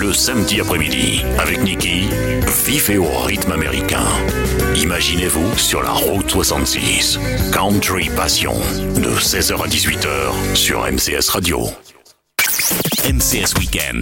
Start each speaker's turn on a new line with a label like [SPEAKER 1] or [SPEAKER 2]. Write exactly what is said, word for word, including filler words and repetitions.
[SPEAKER 1] Le samedi après-midi, avec Niki, vivez au rythme américain. Imaginez-vous sur la route soixante-six. Country Passion, de seize heures à dix-huit heures sur M C S Radio. M C S Weekend.